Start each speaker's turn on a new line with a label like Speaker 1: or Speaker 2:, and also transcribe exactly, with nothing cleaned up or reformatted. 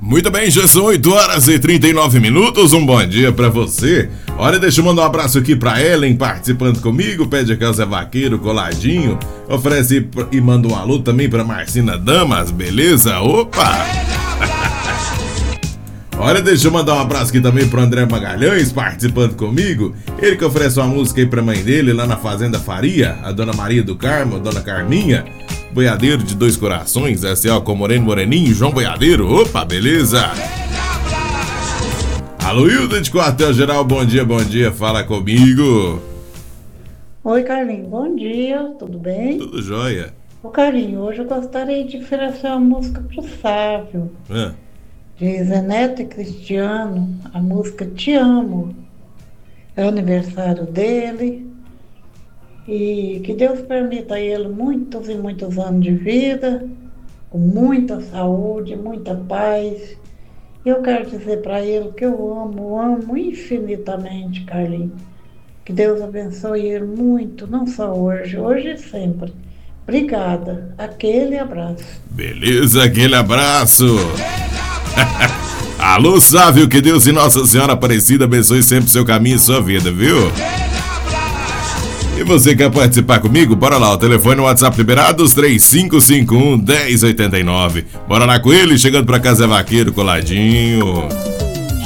Speaker 1: Muito bem, já são oito horas e trinta e nove minutos, um bom dia pra você. Olha, deixa eu mandar um abraço aqui pra Ellen, participando comigo, pede aqui o Zé Vaqueiro, coladinho, oferece e manda um alô também pra Marcina Damas, beleza? Opa! Olha, deixa eu mandar um abraço aqui também pro André Magalhães, participando comigo, ele que oferece uma música aí pra mãe dele, lá na Fazenda Faria, a Dona Maria do Carmo, a Dona Carminha, Boiadeiro de Dois Corações, S L com Moreno Moreninho, João Boiadeiro, opa, beleza? Alô, Hilda de Quartel Geral, bom dia, bom dia, fala comigo.
Speaker 2: Oi, Carlinhos, bom dia, tudo bem?
Speaker 1: Tudo jóia.
Speaker 2: Ô, Carlinhos, hoje eu gostaria de oferecer uma música pro Sávio,
Speaker 1: Ah.
Speaker 2: de Zeneto e Cristiano, a música Te Amo. É o aniversário dele. E que Deus permita a ele muitos e muitos anos de vida, com muita saúde, muita paz. E eu quero dizer para ele que eu amo, amo infinitamente, Carlinhos. Que Deus abençoe ele muito, não só hoje, hoje e sempre. Obrigada. Aquele abraço.
Speaker 1: Beleza, aquele abraço. Alô, Sávio, que Deus e Nossa Senhora Aparecida abençoe sempre seu caminho e sua vida, viu? E você quer participar comigo? Bora lá, o telefone no WhatsApp liberados três cinco cinco um, um zero oito nove. Bora lá com ele, chegando pra casa é Vaqueiro, coladinho.